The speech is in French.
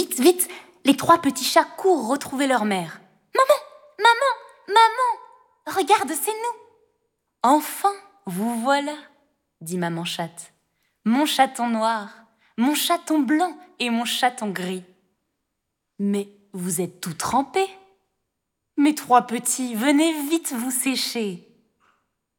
Vite, vite, les 3 petits chats courent retrouver leur mère. Maman, maman, maman, regarde, c'est nous. Enfin, vous voilà, dit maman chatte. Mon chaton noir, mon chaton blanc et mon chaton gris. Mais vous êtes tout trempés. Mes 3 petits, venez vite vous sécher.